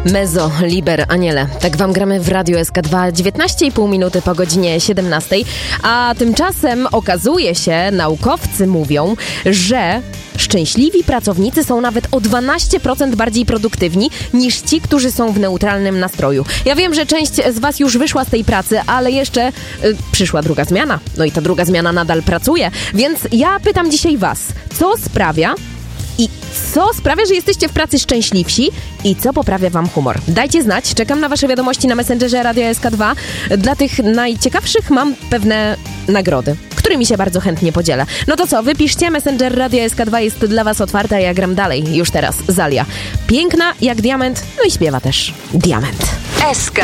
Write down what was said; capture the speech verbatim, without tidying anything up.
Mezzo, Liber, Aniele. Tak wam gramy w Radiu S K dwa, dziewiętnaście i pół minuty po godzinie siedemnastej. A tymczasem okazuje się, naukowcy mówią, że szczęśliwi pracownicy są nawet o dwanaście procent bardziej produktywni niż ci, którzy są w neutralnym nastroju. Ja wiem, że część z was już wyszła z tej pracy, ale jeszcze y, przyszła druga zmiana. No i ta druga zmiana nadal pracuje. Więc ja pytam dzisiaj was, co sprawia, I co sprawia, że jesteście w pracy szczęśliwsi i co poprawia wam humor? Dajcie znać, czekam na wasze wiadomości na Messengerze Radio S K dwa. Dla tych najciekawszych mam pewne nagrody, którymi się bardzo chętnie podzielę. No to co, wypiszcie, Messenger Radio S K dwa jest dla was otwarta, ja gram dalej, już teraz, Zalia. Piękna jak diament, no i śpiewa też diament. S K